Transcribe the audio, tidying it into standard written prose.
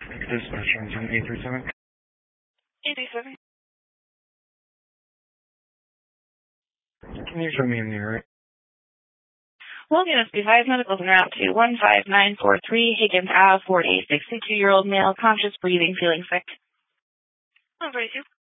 Dispatch 837. 837. Can you show me in there, right? Well, units B5 medicals en route to 15943 Higgins Ave, 48, 62-year-old male, conscious, breathing, feeling sick. 142.